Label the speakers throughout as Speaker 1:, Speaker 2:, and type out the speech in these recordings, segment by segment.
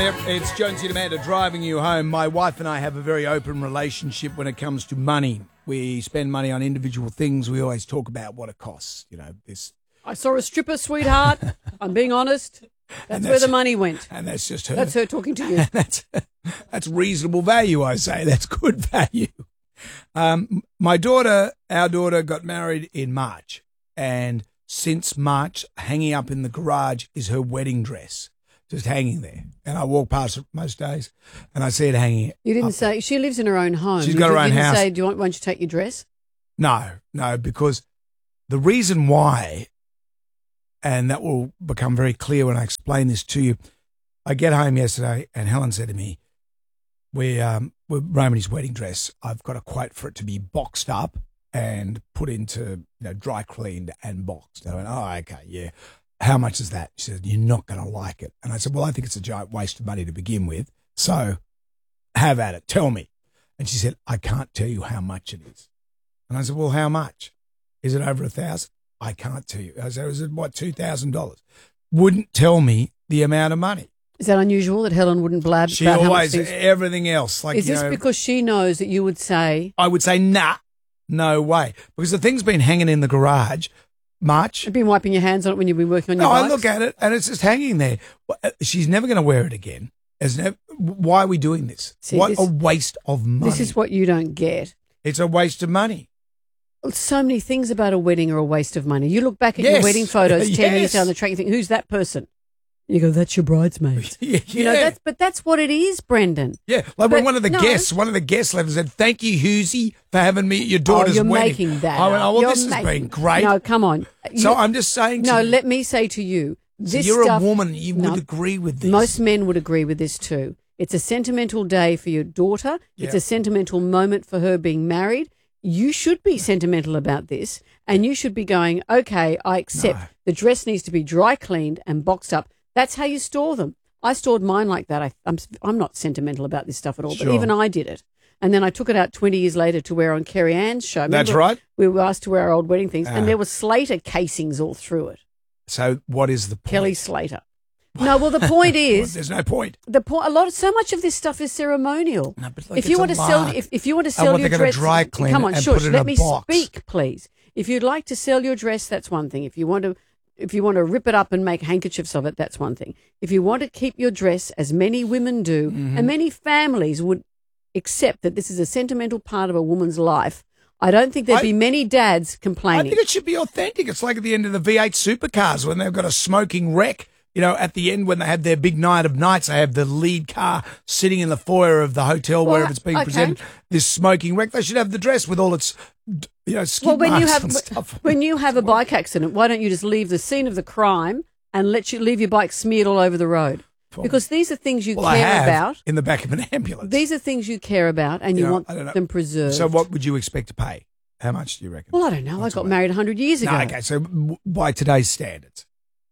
Speaker 1: It's Jonesy and Amanda driving you home. My wife and I have a very open relationship when it comes to money. We spend money on individual things. We always talk about what it costs. You know, this.
Speaker 2: I saw a stripper, sweetheart. I'm being honest. That's where the money went.
Speaker 1: And that's just her.
Speaker 2: That's her talking to you.
Speaker 1: That's reasonable value, I say. That's good value. Our daughter got married in March. And since March, hanging up in the garage is her wedding dress. Just hanging there. And I walk past it most days and I see it hanging.
Speaker 2: You didn't say, she lives in her own home.
Speaker 1: She's got her own house.
Speaker 2: You didn't say, won't you take your dress?
Speaker 1: No, because the reason why, and that will become very clear when I explain this to you, I get home yesterday and Helen said to me, with Romany's wedding dress, I've got a quote for it to be boxed up and put into, dry cleaned and boxed. I went, oh, okay, yeah. How much is that? She said, you're not going to like it. And I said, well, I think it's a giant waste of money to begin with. So have at it. Tell me. And she said, I can't tell you how much it is. And I said, well, how much? Is it over 1,000? I can't tell you. I said, is it what, $2,000? Wouldn't tell me the amount of money.
Speaker 2: Is that unusual that Helen wouldn't blab?
Speaker 1: She always, everything else. Like,
Speaker 2: is this because she knows that you would say?
Speaker 1: I would say, nah, no way. Because the thing's been hanging in the garage. March.
Speaker 2: You've been wiping your hands on it when you've been working on your bikes?
Speaker 1: I look at it and it's just hanging there. She's never going to wear it again. Why are we doing this?
Speaker 2: See,
Speaker 1: what a waste of money.
Speaker 2: This is what you don't get.
Speaker 1: It's a waste of money.
Speaker 2: So many things about a wedding are a waste of money. You look back at your wedding photos 10 years down the track, you think, who's that person? You go, that's your bridesmaid. But that's what it is, Brendan.
Speaker 1: Yeah, when one of the guests left and said, thank you, Hoosie, for having me at your daughter's wedding.
Speaker 2: You're making that.
Speaker 1: I went, oh, well, this has been great.
Speaker 2: No, come on.
Speaker 1: So I'm just saying to you.
Speaker 2: let me say to you. This
Speaker 1: you're
Speaker 2: stuff,
Speaker 1: a woman, you would agree with this.
Speaker 2: Most men would agree with this too. It's a sentimental day for your daughter. Yeah. It's a sentimental moment for her being married. You should be sentimental about this, and you should be going, okay, I accept the dress needs to be dry cleaned and boxed up. That's how you store them. I stored mine like that. I'm not sentimental about this stuff at all, but even I did it. And then I took it out 20 years later to wear on Kerry Ann's show. Remember,
Speaker 1: that's right.
Speaker 2: We were asked to wear our old wedding things, and there were Slater casings all through it.
Speaker 1: So what is the point?
Speaker 2: Kelly Slater. No, well, the point is
Speaker 1: there's no point.
Speaker 2: So much of this stuff is ceremonial.
Speaker 1: No, but
Speaker 2: if you want to sell your dress,
Speaker 1: dry clean
Speaker 2: come on,
Speaker 1: and
Speaker 2: shush,
Speaker 1: put it in
Speaker 2: let
Speaker 1: a
Speaker 2: me
Speaker 1: box.
Speaker 2: speak, please. If you'd like to sell your dress, that's one thing. If you want to rip it up and make handkerchiefs of it, that's one thing. If you want to keep your dress, as many women do, and many families would accept that this is a sentimental part of a woman's life, I don't think there'd be many dads complaining.
Speaker 1: I think it should be authentic. It's like at the end of the V8 supercars when they've got a smoking wreck. At the end when they have their big night of nights, they have the lead car sitting in the foyer of the hotel where it's being presented, this smoking wreck. They should have the dress with all its, skid marks and stuff.
Speaker 2: When you have a bike accident, why don't you just leave the scene of the crime and leave your bike smeared all over the road? Because these are things you care about.
Speaker 1: In the back of an ambulance.
Speaker 2: These are things you care about and you want them preserved.
Speaker 1: So what would you expect to pay? How much do you reckon?
Speaker 2: Well, I don't know. I got married 100 years ago.
Speaker 1: No, okay, so by today's standards.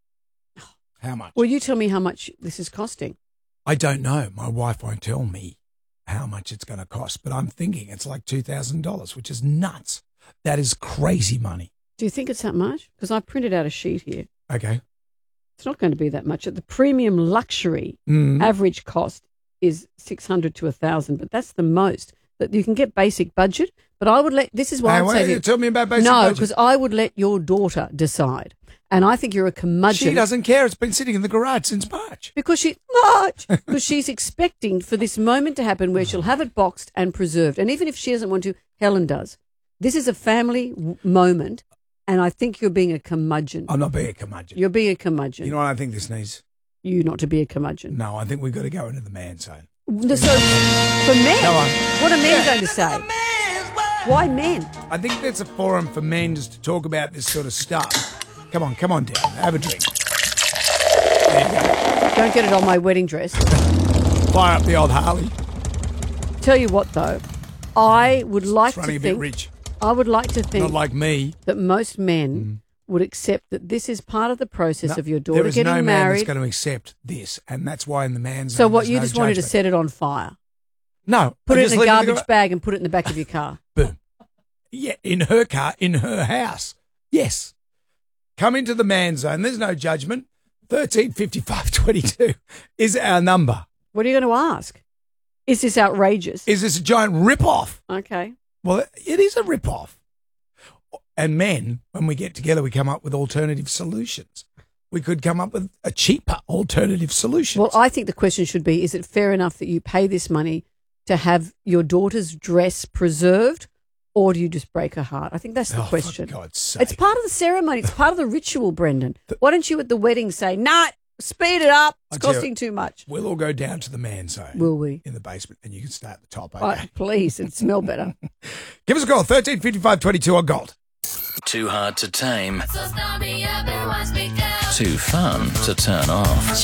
Speaker 1: How much?
Speaker 2: Well, you tell me how much this is costing.
Speaker 1: I don't know. My wife won't tell me how much it's going to cost, but I'm thinking it's like $2,000, which is nuts. That is crazy money.
Speaker 2: Do you think it's that much? Because I printed out a sheet here.
Speaker 1: Okay.
Speaker 2: It's not going to be that much. At the premium luxury, average cost is $600 to $1,000, but that's the most. That you can get basic budget, but I would this is why I'm saying.
Speaker 1: Tell me about basic budget.
Speaker 2: No, because I would let your daughter decide. And I think you're a curmudgeon.
Speaker 1: She doesn't care. It's been sitting in the garage since March.
Speaker 2: Because she's expecting for this moment to happen where she'll have it boxed and preserved. And even if she doesn't want to, Helen does. This is a family moment, and I think you're being a curmudgeon.
Speaker 1: I'm not being a curmudgeon.
Speaker 2: You're being a curmudgeon.
Speaker 1: You know what I think this needs?
Speaker 2: You not to be a curmudgeon.
Speaker 1: No, I think we've got to go into the man zone.
Speaker 2: So for men, what are men going to say? Why men?
Speaker 1: I think that's a forum for men just to talk about this sort of stuff. Come on down. Have a drink. There you go.
Speaker 2: Don't get it on my wedding dress.
Speaker 1: Fire up the old Harley.
Speaker 2: Tell you what, though, I would like to
Speaker 1: think. Running a bit rich.
Speaker 2: I would like to think.
Speaker 1: Not like me.
Speaker 2: That most men would accept that this is part of the process of your daughter
Speaker 1: getting married. There is no man that's going to accept this, and that's why in the man's
Speaker 2: So what, you just wanted to set it on fire?
Speaker 1: No.
Speaker 2: Put it in a garbage bag and put it in the back of your car.
Speaker 1: Boom. Yeah, in her car, in her house. Yes. Come into the man zone. There's no judgment. 135522 is our number.
Speaker 2: What are you going to ask? Is this outrageous?
Speaker 1: Is this a giant rip-off?
Speaker 2: Okay.
Speaker 1: Well, it is a rip-off. And men, when we get together, we come up with alternative solutions. We could come up with a cheaper alternative solution.
Speaker 2: Well, I think the question should be, is it fair enough that you pay this money to have your daughter's dress preserved, or do you just break her heart? I think that's the question.
Speaker 1: For God's sake.
Speaker 2: It's part of the ceremony. It's part of the ritual, Brendan. Why don't you at the wedding say, nah, speed it up. It's costing too much.
Speaker 1: We'll all go down to the man zone.
Speaker 2: Will we?
Speaker 1: In the basement, and you can stay at the top.
Speaker 2: Oh,
Speaker 1: Okay?
Speaker 2: please, it'd smell better.
Speaker 1: Give us a call, 13 55 22 on Gold.
Speaker 3: Too hard to tame. Too fun to turn off.